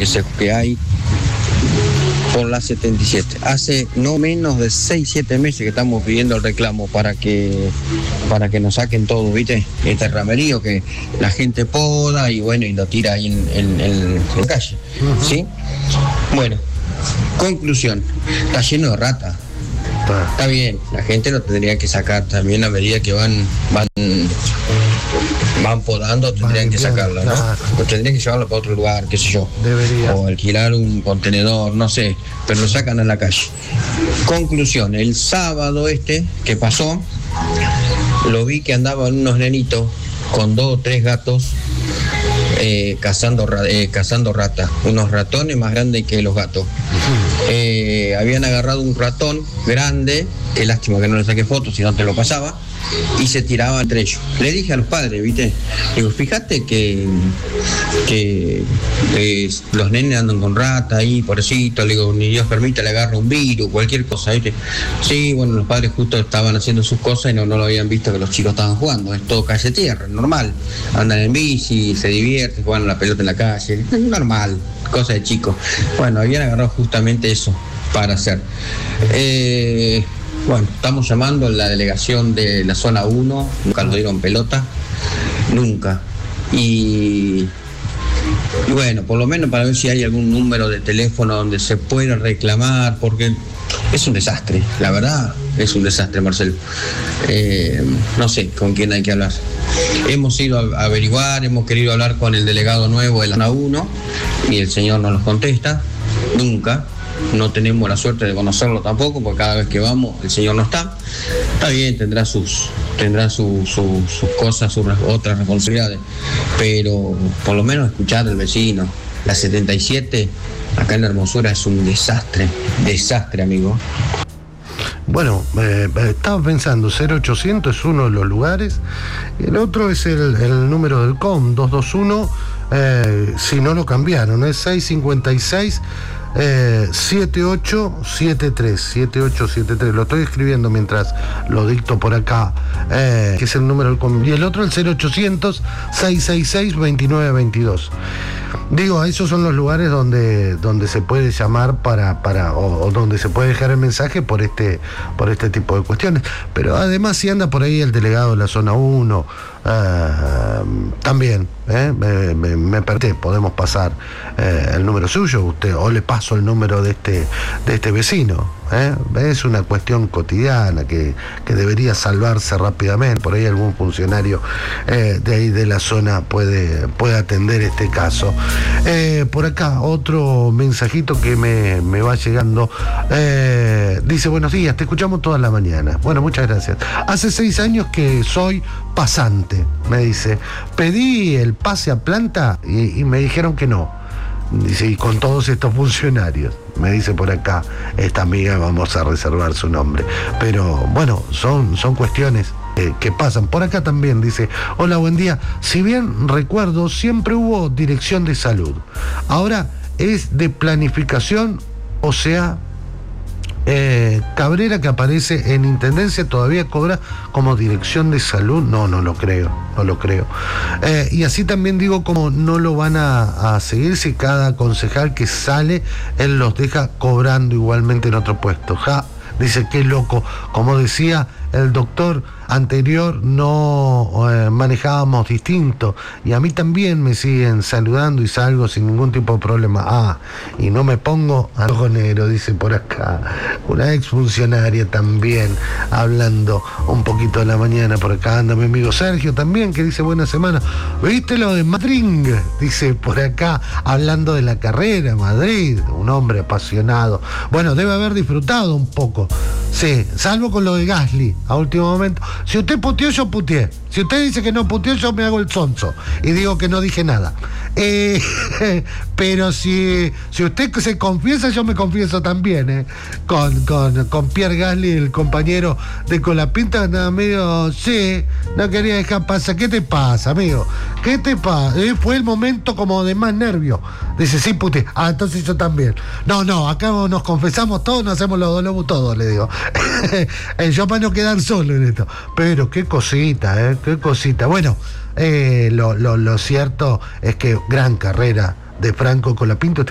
que hay por la 77. Hace no menos de 6-7 meses que estamos pidiendo el reclamo para que nos saquen todo, ¿viste? Este ramerío que la gente poda y bueno, y lo tira ahí en la calle, ¿sí? Bueno, conclusión, está lleno de rata. Está bien, la gente lo tendría que sacar también a medida que van podando, tendrían que sacarlo, ¿no? Pues tendrían que llevarlo para otro lugar, qué sé yo. Debería. O alquilar un contenedor, no sé, pero lo sacan a la calle. Conclusión, el sábado que pasó, lo vi que andaban unos nenitos con 2 o 3 gatos cazando ratas, unos ratones más grandes que los gatos. Habían agarrado un ratón grande, qué lástima que no le saqué fotos, si no te lo pasaba, y se tiraban entre ellos. Le dije a los padres, ¿viste? Digo, fíjate que los nenes andan con rata ahí, pobrecito, le digo, ni Dios permita le agarra un virus, cualquier cosa, ¿viste? Sí, bueno, los padres justo estaban haciendo sus cosas y no lo habían visto que los chicos estaban jugando, es todo calle tierra, normal, andan en bici, se divierten, juegan a la pelota en la calle, es normal, cosa de chicos. Bueno, habían agarrado justamente eso para hacer. Bueno, estamos llamando a la delegación de la zona 1, nunca nos dieron pelota, nunca. Y bueno, por lo menos para ver si hay algún número de teléfono donde se pueda reclamar, porque es un desastre, la verdad, es un desastre, Marcelo. No sé con quién hay que hablar. Hemos ido a averiguar, hemos querido hablar con el delegado nuevo de la zona 1 y el señor no nos contesta, nunca. No tenemos la suerte de conocerlo tampoco, porque cada vez que vamos el señor no está. Está bien, tendrá sus cosas, sus otras responsabilidades, pero por lo menos escuchar al vecino. La 77 acá en La Hermosura es un desastre, amigo. Bueno, estaba pensando, 0800 es uno de los lugares, el otro es el número del COM, 221, si no lo cambiaron, es 656 7873, lo estoy escribiendo mientras lo dicto por acá, que es el número del COM, y el otro el 0800 666 2922. Digo, esos son los lugares donde se puede llamar o donde se puede dejar el mensaje por este tipo de cuestiones. Pero además, si anda por ahí el delegado de la zona 1, también me perdí, podemos pasar el número suyo, usted, o le paso el número de este vecino. Es una cuestión cotidiana que debería salvarse rápidamente. Por ahí algún funcionario de ahí de la zona puede atender este caso. Por acá otro mensajito que me va llegando, dice: buenos días, te escuchamos toda la mañana. Bueno, muchas gracias. Hace 6 años que soy pasante, me dice, pedí el pase a planta y me dijeron que no. Dice, y con todos estos funcionarios, me dice por acá esta amiga, vamos a reservar su nombre, pero bueno, son cuestiones que pasan. Por acá también dice: hola, buen día, si bien recuerdo siempre hubo dirección de salud, ahora es de planificación, o sea, Cabrera, que aparece en Intendencia, todavía cobra como dirección de salud. No lo creo. Y así también digo, como no lo van a seguir si cada concejal que sale, él los deja cobrando igualmente en otro puesto. Dice, qué loco. Como decía el doctor anterior, no manejábamos distinto, y a mí también me siguen saludando y salgo sin ningún tipo de problema. Y no me pongo a rojo negro, dice por acá una exfuncionaria también, hablando un poquito de la mañana. Por acá anda mi amigo Sergio también, que dice: buena semana. ¿Viste lo de Madrid? Dice por acá, hablando de la carrera, Madrid, un hombre apasionado. Bueno, debe haber disfrutado un poco, sí, salvo con lo de Gasly a último momento. Si usted puteó, yo puteé. Si usted dice que no puteó, yo me hago el sonso y digo que no dije nada. Pero si usted se confiesa, yo me confieso también. Con Pierre Gasly, el compañero de Colapinta, nada medio, sí, no quería dejar pasar. ¿Qué te pasa, amigo? ¿Qué te pasa? Fue el momento como de más nervio. Dice, sí, puteé. Entonces yo también. No, acá nos confesamos todos, nos hacemos los dolobos todos, le digo. Yo para no quedar solo en esto. Pero qué cosita, qué cosita. Bueno, lo cierto es que gran carrera de Franco Colapinto.